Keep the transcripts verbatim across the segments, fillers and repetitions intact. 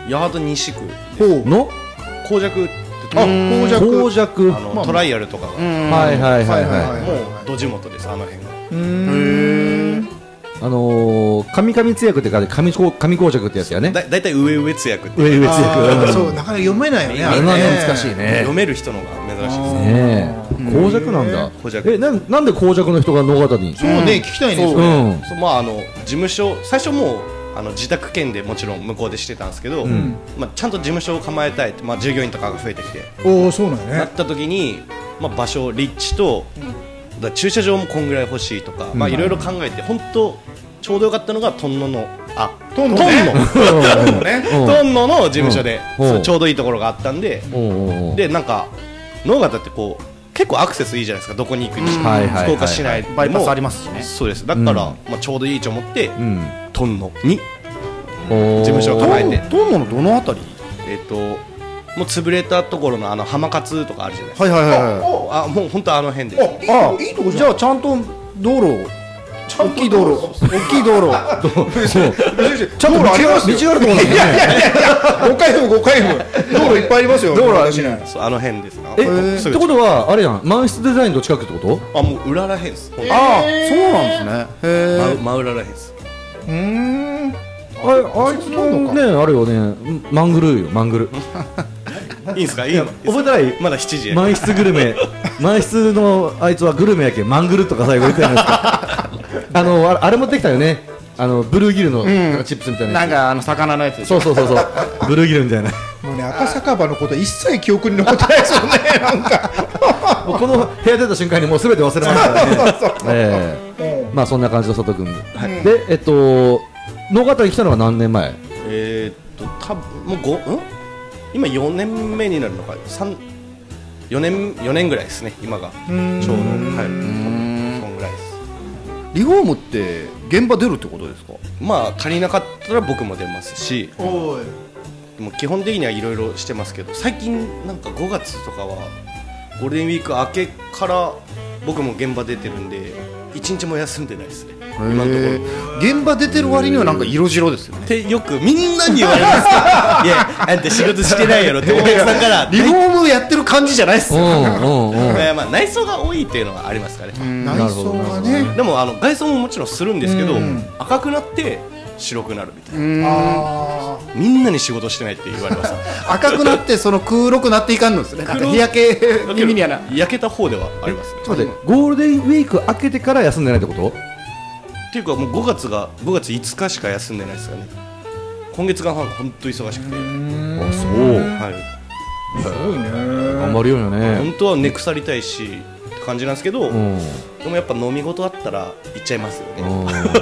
八幡西区の紅雀ってあ紅雀紅雀あのトライアルとかがはいはいはいはいもうど地元ですあの辺が。 うーんあのー、神々通訳ってか神神紅雀ってやつやね。 だだいたい上上通訳って上上通訳そうなかなか読めないよねあれは難しいね。 読める人のが珍しいですね。 ねえ紅雀なんだ。 紅雀えななんで紅雀の人が野方に。 そうね聞きたいねそれうんそうまああの事務所最初もうあの自宅兼でもちろん向こうでしてたんですけど、 んまあ、ちゃんと事務所を構えたいって、まあ、従業員とかが増えてきておおそうなんやねなった時に、まあ、場所立地と、だから駐車場もこんぐらい欲しいとか、まあいろいろ考えて本当ちょうどよかったのがトンノのあトンノトンノねトンノの事務所で、 うんそうちょうどいいところがあったんで、 おうおうおうでなんか能形ってこう結構アクセスいいじゃないですかどこに行くにしても、 はいはいはいはい福岡市内でもバイパスありますしね。 そうですだから、 うんまあ、ちょうどいいと思って、 うんトンノにおー事務所を構えてトンノのどのあたり？ えっ、ともう潰れたところのあの浜勝とかあるじゃないですか、 はいはいはいはあもう本当あの辺ですい。あ、いいとこじゃあちゃんと道路、大きい道路、大きい道路。 ちゃんと道ありますよ道があるところなんだね。 ごかいふむごかいふむ道路いっぱいありますよ道路ある私ねそうあの辺ですかえすぐってことはあれやん満室デザインと近くってことあもう裏らへんです本当にああ、そうなんですね。へ真え。 真裏らへんですうーんああいつのねあれよねマングルーよマングルいいんすかいいの覚えてないまだしちじや満室グルメ満室のあいつはグルメやけんマングルとか最後言ってたじゃないですかあのあれあれ持ってきたよねあのブルーギルのチップスみたいなやつなんかあの魚のやつでしょ。 そうそうそうそうブルーギルみたいなもうね赤酒場のこと一切記憶に残ってないですよねなんかもうこの部屋出た瞬間にもうすべて忘れましたからねええまあそんな感じの佐藤君でえっと野方に来たのは何年前えー、っと多分もうごん今よねんめになるのかさん 4, 年4年ぐらいですね今がちょうどはいそんぐらいですリフォームって現場出るってことですか？ まあ借りなかったら僕も出ますしおいでも基本的にはいろいろしてますけど最近なんかごがつとかはゴールデンウィーク明けから僕も現場出てるんで一日も休んでないですね今のところ現場出てる割にはなんか色白ですよね。 ってよくみんなに言われますけどいやあんた仕事してないやろってお客さんからリフォームやってる感じじゃないっすよ。 うんうんうんいやまあ内装が多いっていうのはありますかね内装がねでもあの外装ももちろんするんですけど赤くなって白くなるみたいなあみんなに仕事してないって言われます赤くなってその黒くなっていかんのですね。なんか日焼け気味にはな。 焼けた方ではありますねちょっと待ってゴールデンウィーク明けてから休んでないってことっていうかもうごがつがごがついつかしか休んでないですかね今月が本当忙しくてあそうはいすごいね頑張るようよね本当は根腐りたいしって感じなんですけど、 うんでもやっぱ飲み事あったら行っちゃいますよね、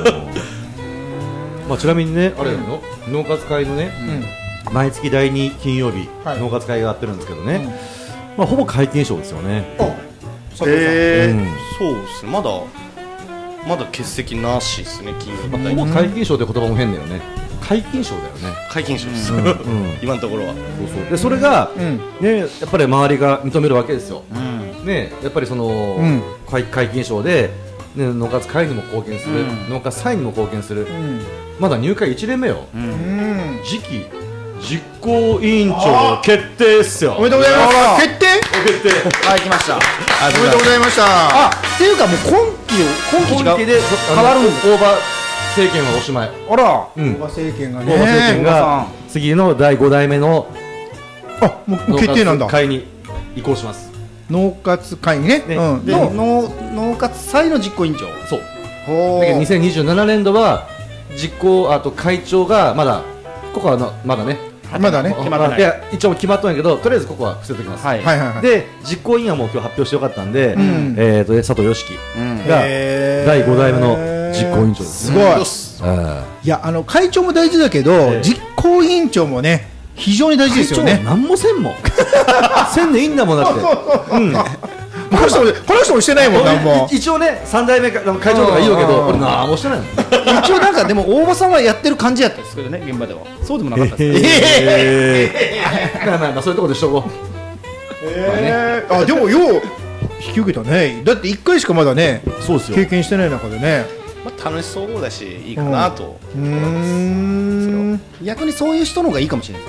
まあちなみにねあれやの農活会のね毎月だいに金曜日はい農活会がやってるんですけどねまあほぼ皆勤賞ですよね佐藤さんへうんそうですねまだまだ欠席なしですね金曜まあ日ほぼ皆勤賞って言葉も変だよね皆勤賞だよね皆勤賞です、 うん今のところはそうそうでそれがうんねやっぱり周りが認めるわけですよねやっぱりそのうん皆皆勤賞でね農活会にも貢献する農家祭にも貢献するうんまだ入会いちねんめようん次期実行委員長決定っすよおめでとうございます決定決定はい、来ました。 おめでとうございましたあ、っていうかもう今期を今期が今期で変わるんです。 大場政権はおしまいあら、 うん大場政権が大場政権ねが次のだいご代目のあもうもう決定なんだ農活会に移行します農活会議ねねうんで、 の農農活祭の実行委員長。 そうほだけどにせんにじゅうななねん度は実行あと会長がまだここはなまだねまだね決まってないいや一応決まったんやけどとりあえずここは伏せておきます、 はい。 はいはいはいで実行委員はもう今日発表してよかったんで、 んえーとね佐藤義樹うんがへーだいご代目の実行委員長ですすごいあいやあの会長も大事だけどえ実行委員長もね非常に大事ですよね何もせんもんせんでいいんだもんだってうんこの人もこの人もしてないもんなんもい一応ねさん代目か会長とかいいよけど俺何もしてないもん一応なんかでも大場さんはやってる感じやったんですけどね、現場では。そうでもなかったです。 えーまあまあまあそういうところでしとこうえーあでもよう引き受けたねだっていっかいしかまだねそうですよ経験してない中でねまあ、楽しそうだしいいかなとうーん逆にそういう人の方がいいかもしれない。